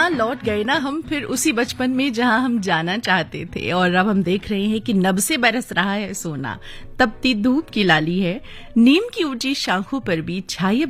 जहाँ लौट गए ना हम, फिर उसी बचपन में जहाँ हम जाना चाहते थे। और अब हम देख रहे हैं कि नभ से बरस रहा है सोना, तपती धूप की लाली है, नीम की ऊंची शाखों पर भी छाई